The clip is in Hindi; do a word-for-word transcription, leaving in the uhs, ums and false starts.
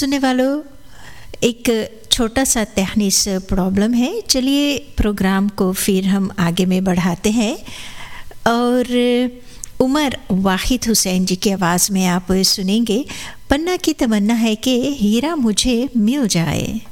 सुनने वालों, एक छोटा सा तहनीस प्रॉब्लम है। चलिए प्रोग्राम को फिर हम आगे में बढ़ाते हैं और उमर वाहिद हुसैन जी की आवाज़ में आप सुनेंगे, पन्ना की तमन्ना है कि हीरा मुझे मिल जाए।